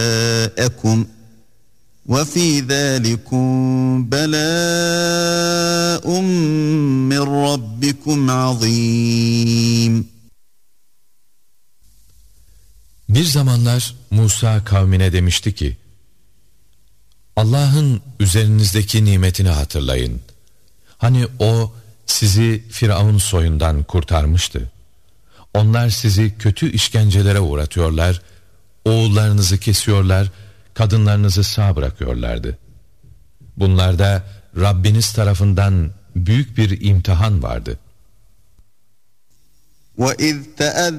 آبَاءَكُمْ وَفِي ذَٰلِكُمْ بَلَاءٌ مِّن رَّبِّكُمْ عَظِيمٌ. Bir zamanlar Musa kavmine demişti ki, Allah'ın üzerinizdeki nimetini hatırlayın. Hani O sizi Firavun soyundan kurtarmıştı. Onlar sizi kötü işkencelere uğratıyorlar, oğullarınızı kesiyorlar, kadınlarınızı sağ bırakıyorlardı. Bunlarda Rabbiniz tarafından büyük bir imtihan vardı. وَإِذْ